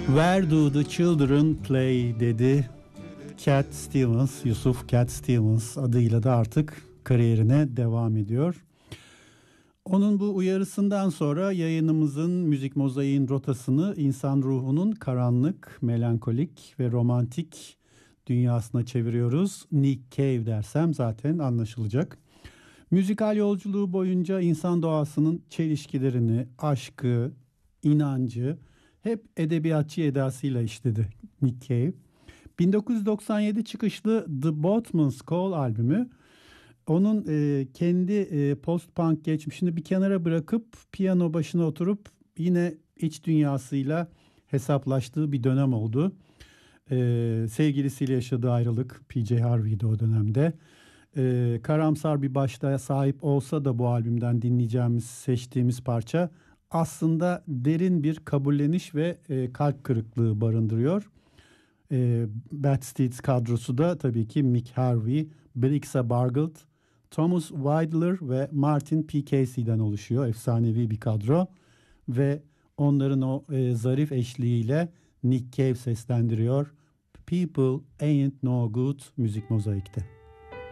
Where do the children play dedi Cat Stevens, Yusuf Cat Stevens adıyla da artık kariyerine devam ediyor. Onun bu uyarısından sonra yayınımızın Müzik Mozaiğin rotasını insan ruhunun karanlık, melankolik ve romantik dünyasına çeviriyoruz. Nick Cave dersem zaten anlaşılacak. Müzikal yolculuğu boyunca insan doğasının çelişkilerini, aşkı, inancı hep edebiyatçı edasıyla işledi Nick Cave. 1997 çıkışlı The Boatman's Call albümü onun kendi post-punk geçmişini bir kenara bırakıp piyano başına oturup yine iç dünyasıyla hesaplaştığı bir dönem oldu. Sevgilisiyle yaşadığı ayrılık, PJ Harvey'di o dönemde. Karamsar bir başlığa sahip olsa da bu albümden dinleyeceğimiz, seçtiğimiz parça aslında derin bir kabulleniş ve kalp kırıklığı barındırıyor. Bad Steeds kadrosu da tabii ki Mick Harvey, Blixa Bargeld, Thomas Weidler ve Martin P. Casey'den oluşuyor. Efsanevi bir kadro ve onların o zarif eşliğiyle Nick Cave seslendiriyor. People Ain't No Good Müzik Mozaik'te.